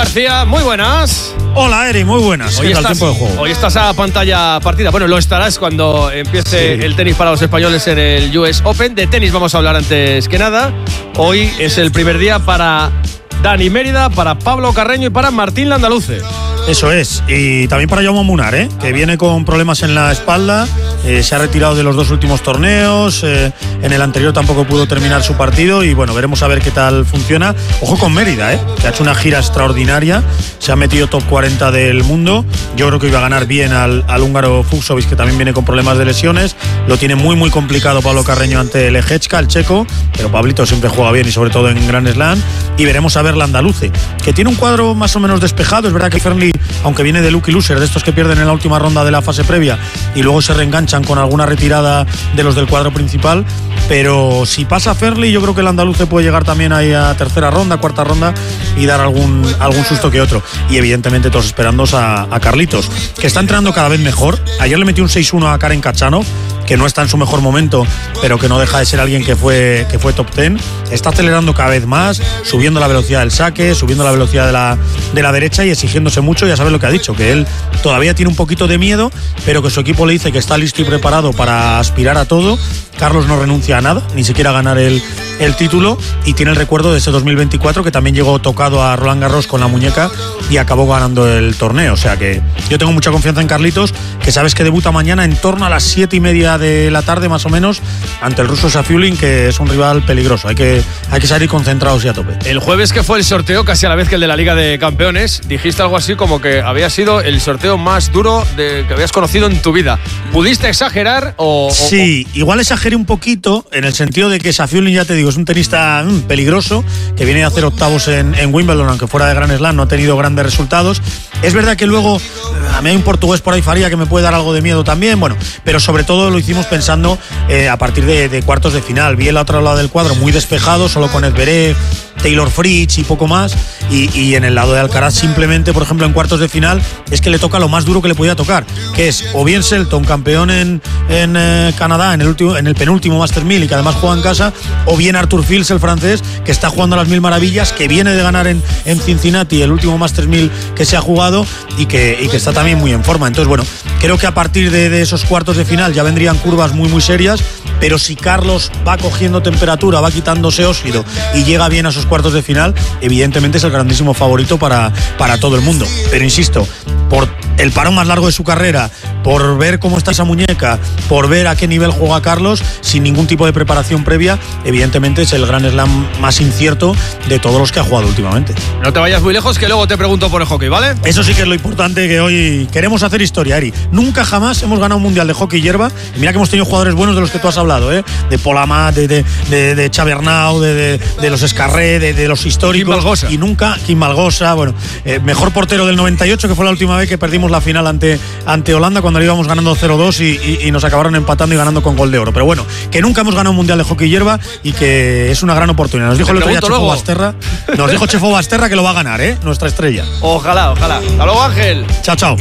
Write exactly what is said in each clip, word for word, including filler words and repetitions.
García, muy buenas. Hola, Eri, muy buenas. Hoy estás, tiempo de juego? Hoy estás a pantalla partida. Bueno, lo estarás cuando empiece sí. el tenis para los españoles en el U S Open. De tenis vamos a hablar antes que nada. Hoy es el primer día para Dani Mérida, para Pablo Carreño y para Martín Landaluce. Eso es, y también para Jaume Munar, ¿eh? que viene con problemas en la espalda, eh, se ha retirado de los dos últimos torneos, eh, en el anterior tampoco pudo terminar su partido y bueno, veremos a ver qué tal funciona. Ojo con Mérida, ¿eh? que ha hecho una gira extraordinaria, se ha metido top cuarenta del mundo, yo creo que iba a ganar bien al, al húngaro Fucsovics, que también viene con problemas de lesiones, lo tiene muy muy complicado Pablo Carreño ante el Lehečka, el checo, pero Pablito siempre juega bien y sobre todo en Grand Slam, y veremos a ver Landaluce, que tiene un cuadro más o menos despejado, es verdad que Fernley, aunque viene de lucky loser, de estos que pierden en la última ronda de la fase previa y luego se reenganchan con alguna retirada de los del cuadro principal, pero si pasa Fernley, yo creo que el andaluce puede llegar también ahí a tercera ronda, cuarta ronda y dar algún, algún susto que otro. Y evidentemente todos esperando a, a Carlitos, que está entrenando cada vez mejor. Ayer le metió un seis uno a Karen Khachanov, que no está en su mejor momento, pero que no deja de ser alguien que fue, que fue top diez. Está acelerando cada vez más, subiendo la velocidad del saque, subiendo la velocidad de la, de la derecha y exigiéndose mucho. Ya sabes lo que ha dicho, que él todavía tiene un poquito de miedo, pero que su equipo le dice que está listo y preparado para aspirar a todo. Carlos no renuncia a nada, ni siquiera a ganar el, el título, y tiene el recuerdo de ese dos mil veinticuatro, que también llegó tocado a Roland Garros con la muñeca y acabó ganando el torneo. O sea que yo tengo mucha confianza en Carlitos, que sabes que debuta mañana en torno a las siete y media de la tarde más o menos ante el ruso Safiullin, que es un rival peligroso. Hay que, hay que salir concentrados y a tope. El jueves, que fue el sorteo casi a la vez que el de la Liga de Campeones, dijiste algo así como que había sido el sorteo más duro de, que habías conocido en tu vida. ¿Pudiste exagerar o...? o sí, o... igual exageré un poquito en el sentido de que Safiullin, ya te digo, es un tenista mmm, peligroso, que viene a hacer octavos en, en Wimbledon, aunque fuera de Grand Slam no ha tenido grandes resultados. Es verdad que luego a mí hay un portugués por ahí, Faría, que me puede dar algo de miedo también, bueno, pero sobre todo lo hicimos pensando eh, a partir de, de cuartos de final. Vi el otro lado del cuadro muy despejado, solo con Zverev, Taylor Fritz y poco más, y, y en el lado de Alcaraz simplemente, por ejemplo, en cuartos de final es que le toca lo más duro que le podía tocar, que es o bien Shelton, campeón en, en eh, Canadá en el, último, en el penúltimo Master mil y que además juega en casa, o bien Arthur Fils, el francés, que está jugando a las mil maravillas, que viene de ganar en, en Cincinnati el último Master mil que se ha jugado y que, y que está también muy en forma. Entonces, bueno, creo que a partir de, de esos cuartos de final ya vendrían curvas muy muy serias, pero si Carlos va cogiendo temperatura, va quitándose óxido y llega bien a esos cuartos de final, evidentemente es el grandísimo favorito para, para todo el mundo. Pero insisto, por el parón más largo de su carrera, por ver cómo está esa muñeca, por ver a qué nivel juega Carlos, sin ningún tipo de preparación previa, evidentemente es el Grand Slam más incierto de todos los que ha jugado últimamente. No te vayas muy lejos, que luego te pregunto por el hockey, ¿vale? Eso sí que es lo importante, que hoy queremos hacer historia, Eri. Nunca jamás hemos ganado un mundial de hockey hierba, y mira que hemos tenido jugadores buenos de los que tú has hablado, ¿eh? De Paul Amat, de, de, de, de Xavi Arnau, de, de, de los Escarré, de, de los históricos. Kim Malgosa. Y nunca, Kim Malgosa, bueno, eh, mejor portero del noventa y ocho, que fue la última vez que perdimos la final ante, ante Holanda, cuando le íbamos ganando cero dos y, y, y nos acabaron empatando y ganando con gol de oro. Pero bueno, que nunca hemos ganado un mundial de hockey hierba y que es una gran oportunidad. Nos dijo el otro día Chefo Basterra, nos dijo Chefo Basterra que lo va a ganar, ¿eh? Nuestra estrella. Ojalá, ojalá. Hasta luego, Ángel. Chao, chao.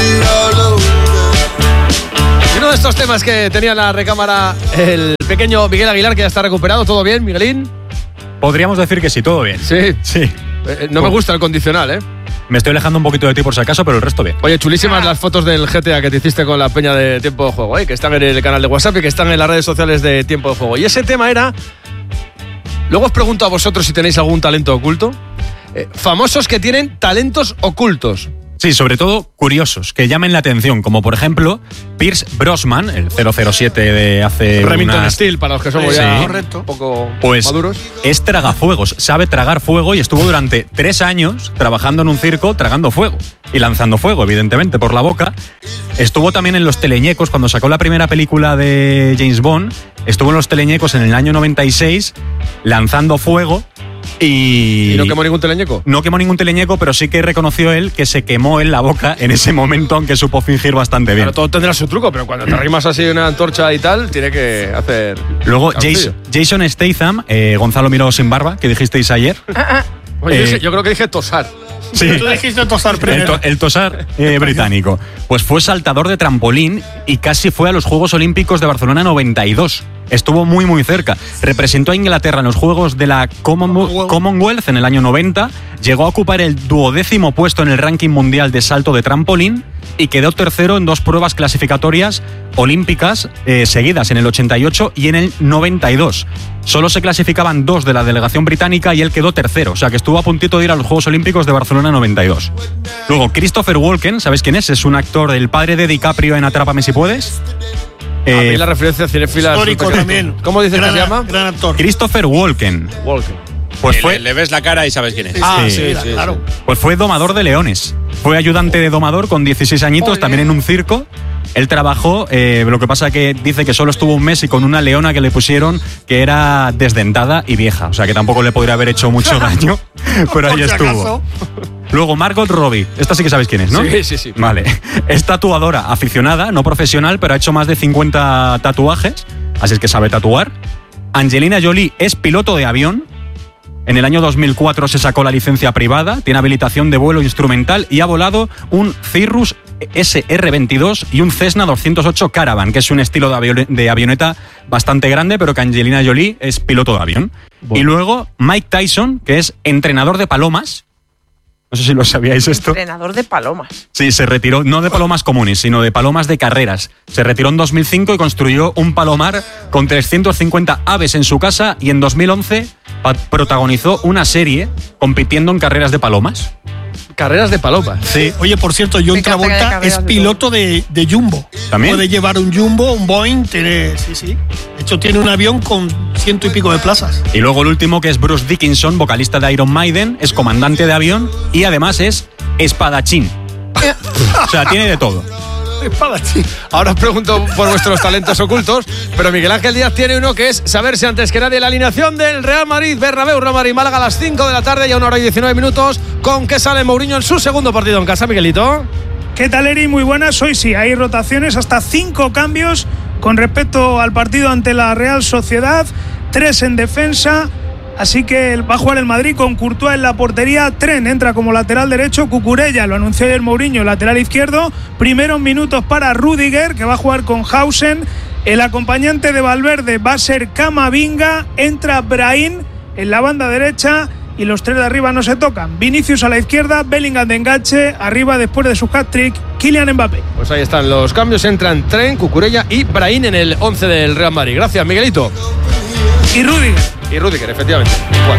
Y uno de estos temas que tenía en la recámara el pequeño Miguel Aguilar, que ya está recuperado. ¿Todo bien, Miguelín? Podríamos decir que sí, todo bien. Sí. Sí. Eh, no pues, me gusta el condicional, ¿eh? Me estoy alejando un poquito de ti por si acaso, pero el resto bien. Oye, chulísimas las fotos del G T A que te hiciste con la peña de Tiempo de Juego, ¿eh? Que están en el canal de WhatsApp y que están en las redes sociales de Tiempo de Juego. Y ese tema era... Luego os pregunto a vosotros si tenéis algún talento oculto. Eh, famosos que tienen talentos ocultos. Sí, sobre todo curiosos, que llamen la atención, como por ejemplo Pierce Brosnan, el cero cero siete de hace Remington unas... Steel, para los que somos sí. ya correcto, un poco pues maduros. Es tragafuegos, sabe tragar fuego y estuvo durante tres años trabajando en un circo tragando fuego y lanzando fuego, evidentemente, por la boca. Estuvo también en los teleñecos cuando sacó la primera película de James Bond, estuvo en los teleñecos en el año noventa y seis lanzando fuego. Y, ¿Y no quemó ningún teleñeco? No quemó ningún teleñeco, pero sí que reconoció él que se quemó en la boca en ese momento, aunque supo fingir bastante bien. Claro, todo tendrá su truco, pero cuando te arrimas así una antorcha y tal, tiene que hacer... Luego Jason, Jason Statham, eh, Gonzalo Miró sin barba, que dijisteis ayer. Oye, Eh, yo, dije- yo creo que dije tosar. Sí. Tú dijiste tosar El, primero. to- el tosar eh, británico. Pues fue saltador de trampolín y casi fue a los Juegos Olímpicos de Barcelona noventa y dos. Estuvo muy, muy cerca. Representó a Inglaterra en los Juegos de la Commonwealth, Commonwealth en el año noventa. Llegó a ocupar el duodécimo puesto en el ranking mundial de salto de trampolín y quedó tercero en dos pruebas clasificatorias olímpicas eh, seguidas, en el ochenta y ocho y en el noventa y dos. Solo se clasificaban dos de la delegación británica y él quedó tercero, o sea que estuvo a puntito de ir a los Juegos Olímpicos de Barcelona noventa y dos. Luego, Christopher Walken, ¿sabéis quién es? Es un actor, el padre de DiCaprio en Atrápame si puedes. A mí Eh, la referencia cinéfila. Histórico resulta que- también. ¿Cómo dices gran, que se llama? Gran actor. Christopher Walken. Walker. Pues Le- fue, le, ves la cara y sabes quién es. Ah, Sí, sí, Mira, sí, claro. sí. pues fue domador de leones. Fue ayudante de domador con dieciséis añitos, Ole. también en un circo. Él trabajó, eh, lo que pasa que dice que solo estuvo un mes y con una leona que le pusieron que era desdentada y vieja. O sea que tampoco le podría haber hecho mucho daño, pero ahí Por si estuvo. acaso. Luego Margot Robbie, esta sí que sabéis quién es, ¿no? Sí, sí, sí. Vale. Es tatuadora aficionada, no profesional, pero ha hecho más de cincuenta tatuajes, así es que sabe tatuar. Angelina Jolie es piloto de avión. En el año dos mil cuatro se sacó la licencia privada, tiene habilitación de vuelo instrumental y ha volado un Cirrus S R veintidós y un Cessna doscientos ocho Caravan, que es un estilo de, avio- de avioneta bastante grande, pero que Angelina Jolie es piloto de avión. Y luego Mike Tyson, que es entrenador de palomas. No sé si lo sabíais esto. Entrenador de palomas. Sí, se retiró, no de palomas comunes, sino de palomas de carreras. Se retiró en dos mil cinco y construyó un palomar con trescientas cincuenta aves en su casa y en dos mil once pa- protagonizó una serie compitiendo en carreras de palomas. Carreras de palomas. Sí. Oye, por cierto, John Me encanta que haya Travolta carreras es de piloto de, de Jumbo. ¿También? Puede llevar un Jumbo, un Boeing, tiene, sí, sí. De hecho, tiene un avión con ciento y pico de plazas. Y luego el último, que es Bruce Dickinson, vocalista de Iron Maiden, es comandante de avión y además es espadachín. O sea, tiene de todo. Espadachín. Ahora os pregunto por vuestros talentos ocultos, pero Miguel Ángel Díaz tiene uno que es saberse antes que nadie la alineación del Real Madrid, Bernabéu, Real Madrid, Málaga a las cinco de la tarde y a una hora y diecinueve minutos, con que sale Mourinho en su segundo partido en casa, Miguelito. ¿Qué tal, Eri? Muy buenas. Hoy sí, hay rotaciones, hasta cinco cambios con respecto al partido ante la Real Sociedad, tres en defensa. Así que va a jugar el Madrid con Courtois en la portería. Tren entra como lateral derecho. Cucurella, lo anunció ayer Mourinho, lateral izquierdo. Primeros minutos para Rüdiger, que va a jugar con Hausen. El acompañante de Valverde va a ser Camavinga. Entra Brahim en la banda derecha. Y los tres de arriba no se tocan. Vinicius a la izquierda, Bellingham de enganche. Arriba, después de su hat-trick, Kylian Mbappé. Pues ahí están los cambios, entran Tren, Cucurella y Brahim en el once del Real Madrid. Gracias, Miguelito. Y Rüdiger. Y Rüdiger, efectivamente. Igual.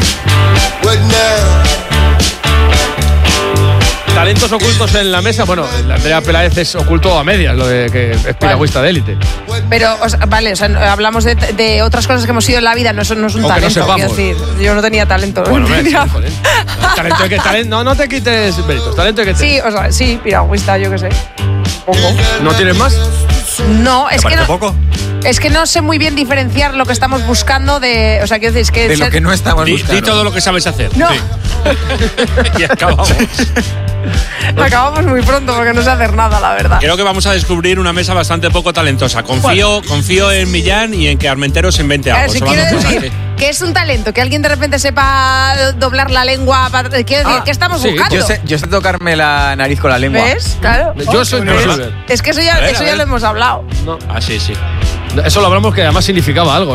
Talentos ocultos en la mesa. Bueno, el Andrea Peláez es oculto a medias, lo de que es piragüista de élite. Pero, o sea, vale, o sea, hablamos de, de otras cosas que hemos sido en la vida, no, eso no es un Aunque no talento, quiero sepamos. decir. Yo no tenía talento. Bueno, no ves, tenía- joder. Talento hay que talento. No, no te quites méritos. Talento hay que tener. Sí, o sea, sí, piragüista, yo qué sé. Pongo. ¿No tienes más? No, es ¿Te que parece no, poco? es que no sé muy bien diferenciar lo que estamos buscando de, o sea, quiero decir, es que De lo ser- que no estamos Di, buscando. di todo lo que sabes hacer. No. Sí. Y acabamos. acabamos muy pronto porque no sé hacer nada, la verdad. Creo que vamos a descubrir una mesa bastante poco talentosa. Confío, confío en Millán y en que Armentero se invente Claro, algo. si Son las quiero dos cosas decir que- que es un talento, que alguien de repente sepa doblar la lengua, para- quiero decir, Ah, ¿qué estamos sí, buscando? Yo sé, yo sé tocarme la nariz con la lengua. ¿Ves? Claro. Yo soy bueno, Bieber. Es que eso ya, A ver, eso a ya ver. lo hemos hablado. No. Ah, sí, sí. Eso lo hablamos que además significaba algo, ¿no?